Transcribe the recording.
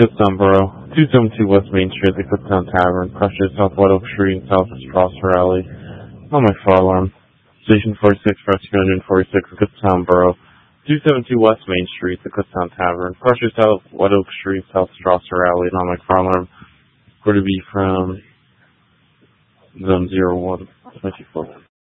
Kutztown Borough, 272 West Main Street, the Kutztown Tavern, Pressure South White Oak Street, and Southwest Prosper Alley. On my fire alarm. Station 46, Rescue 146, Kutztown Borough, 272 West Main Street, the Kutztown Tavern, Pressure South White Oak Street, South Strasser Alley. And on my fire alarm, going to be from Zone 01, 24.